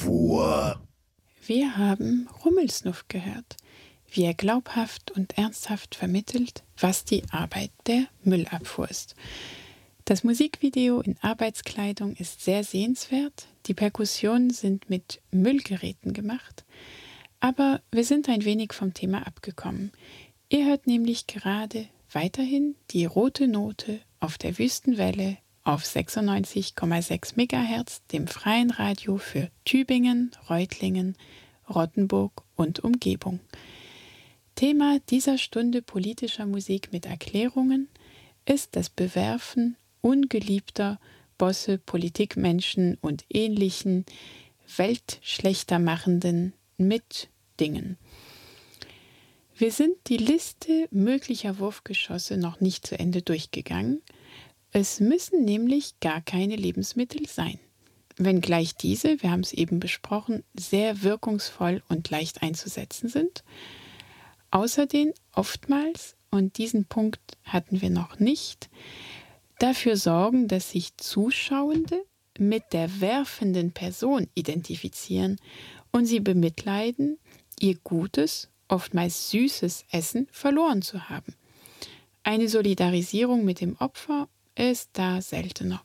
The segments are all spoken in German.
Müllabfuhr. Wir haben Rummelsnuff gehört, wie er glaubhaft und ernsthaft vermittelt, was die Arbeit der Müllabfuhr ist. Das Musikvideo in Arbeitskleidung ist sehr sehenswert, die Perkussionen sind mit Müllgeräten gemacht, aber wir sind ein wenig vom Thema abgekommen. Ihr hört nämlich gerade weiterhin die rote Note auf der Wüstenwelle auf 96,6 MHz, dem freien Radio für Tübingen, Reutlingen, Rottenburg und Umgebung. Thema dieser Stunde politischer Musik mit Erklärungen ist das Bewerfen ungeliebter Bosse, Politikmenschen und ähnlichen weltschlechtermachenden Mitdingen. Wir sind die Liste möglicher Wurfgeschosse noch nicht zu Ende durchgegangen. Es müssen nämlich gar keine Lebensmittel sein. Wenngleich diese, wir haben es eben besprochen, sehr wirkungsvoll und leicht einzusetzen sind. Außerdem oftmals, und diesen Punkt hatten wir noch nicht, dafür sorgen, dass sich Zuschauende mit der werfenden Person identifizieren und sie bemitleiden, ihr gutes, oftmals süßes Essen verloren zu haben. Eine Solidarisierung mit dem Opfer ist da seltener.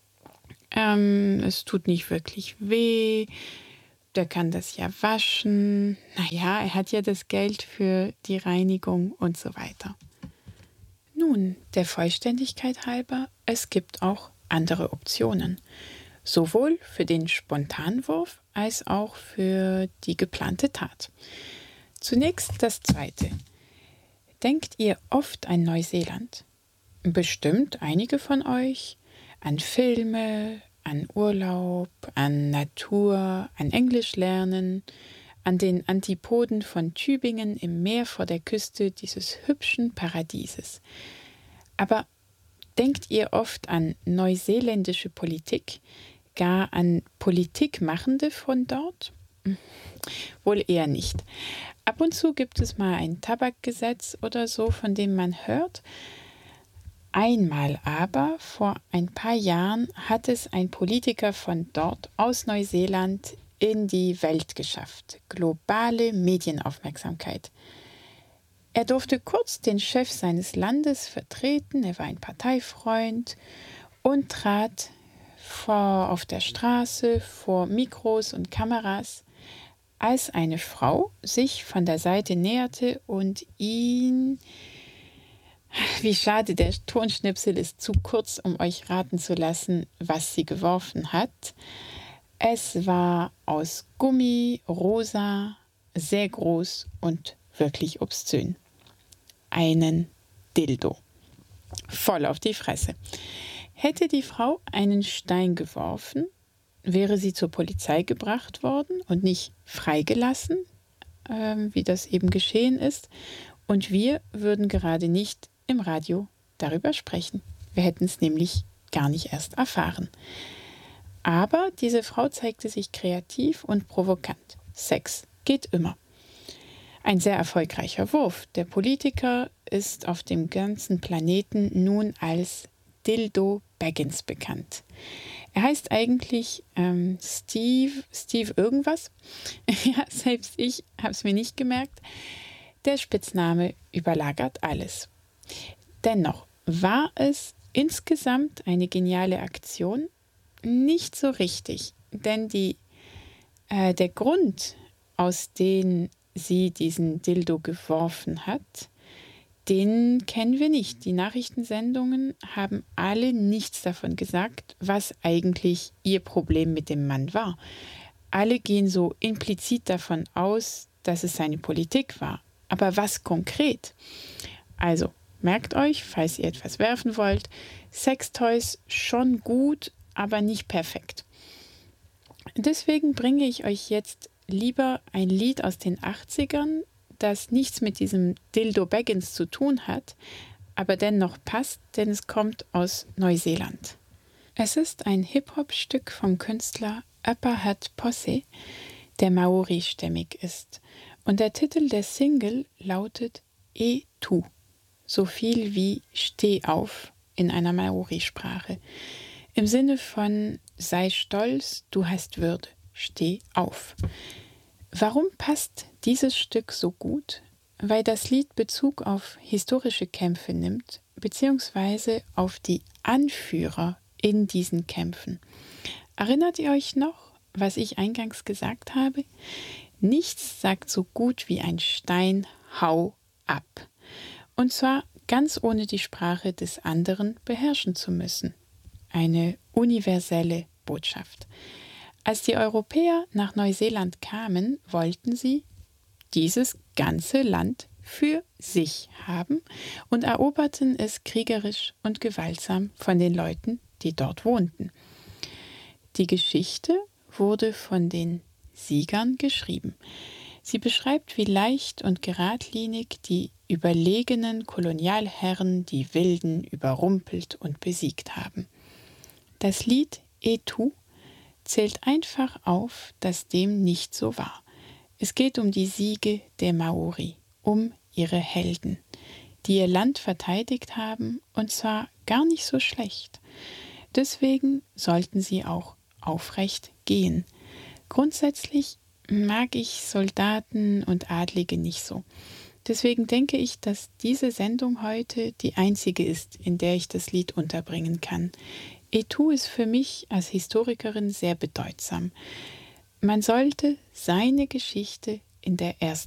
Es tut nicht wirklich weh, der kann das ja waschen, naja, er hat ja das Geld für die Reinigung und so weiter. Nun, der Vollständigkeit halber, es gibt auch andere Optionen. Sowohl für den Spontanwurf als auch für die geplante Tat. Zunächst das Zweite. Denkt ihr oft an Neuseeland? Bestimmt einige von euch an Filme, an Urlaub, an Natur, an Englisch lernen, an den Antipoden von Tübingen im Meer vor der Küste dieses hübschen Paradieses. Aber denkt ihr oft an neuseeländische Politik, gar an Politikmachende von dort? Wohl eher nicht. Ab und zu gibt es mal ein Tabakgesetz oder so, von dem man hört. Einmal aber, vor ein paar Jahren, hat es ein Politiker von dort aus Neuseeland in die Welt geschafft. Globale Medienaufmerksamkeit. Er durfte kurz den Chef seines Landes vertreten, er war ein Parteifreund und trat auf der Straße vor Mikros und Kameras, als eine Frau sich von der Seite näherte und ihn, wie schade, der Tonschnipsel ist zu kurz, um euch raten zu lassen, was sie geworfen hat. Es war aus Gummi, rosa, sehr groß und wirklich obszön. Einen Dildo. Voll auf die Fresse. Hätte die Frau einen Stein geworfen, wäre sie zur Polizei gebracht worden und nicht freigelassen, wie das eben geschehen ist. Und wir würden gerade nicht im Radio darüber sprechen. Wir hätten es nämlich gar nicht erst erfahren. Aber diese Frau zeigte sich kreativ und provokant. Sex geht immer. Ein sehr erfolgreicher Wurf. Der Politiker ist auf dem ganzen Planeten nun als Dildo Baggins bekannt. Er heißt eigentlich Steve irgendwas. Ja, selbst ich habe es mir nicht gemerkt. Der Spitzname überlagert alles. Dennoch war es insgesamt eine geniale Aktion. Nicht so richtig, denn der Grund, aus dem sie diesen Dildo geworfen hat, den kennen wir nicht. Die Nachrichtensendungen haben alle nichts davon gesagt, was eigentlich ihr Problem mit dem Mann war. Alle gehen so implizit davon aus, dass es seine Politik war. Aber was konkret? Also, merkt euch, falls ihr etwas werfen wollt, Sextoys schon gut, aber nicht perfekt. Deswegen bringe ich euch jetzt lieber ein Lied aus den 80ern, das nichts mit diesem Dildo Baggins zu tun hat, aber dennoch passt, denn es kommt aus Neuseeland. Es ist ein Hip-Hop-Stück vom Künstler Upper Hat Posse, der Maori-stämmig ist. Und der Titel der Single lautet E Tu, so viel wie Steh auf in einer Maori-Sprache. Im Sinne von sei stolz, du hast Würde. Steh auf. Warum passt dieses Stück so gut? Weil das Lied Bezug auf historische Kämpfe nimmt, beziehungsweise auf die Anführer in diesen Kämpfen. Erinnert ihr euch noch, was ich eingangs gesagt habe? Nichts sagt so gut wie ein Stein, hau ab. Und zwar ganz ohne die Sprache des anderen beherrschen zu müssen. Eine universelle Botschaft. Als die Europäer nach Neuseeland kamen, wollten sie dieses ganze Land für sich haben und eroberten es kriegerisch und gewaltsam von den Leuten, die dort wohnten. Die Geschichte wurde von den Siegern geschrieben. Sie beschreibt, wie leicht und geradlinig die überlegenen Kolonialherren die Wilden überrumpelt und besiegt haben. Das Lied Etu zählt einfach auf, dass dem nicht so war. Es geht um die Siege der Maori, um ihre Helden, die ihr Land verteidigt haben, und zwar gar nicht so schlecht. Deswegen sollten sie auch aufrecht gehen. Grundsätzlich mag ich Soldaten und Adlige nicht so. Deswegen denke ich, dass diese Sendung heute die einzige ist, in der ich das Lied unterbringen kann. Etu ist für mich als Historikerin sehr bedeutsam. Man sollte seine Geschichte in der ersten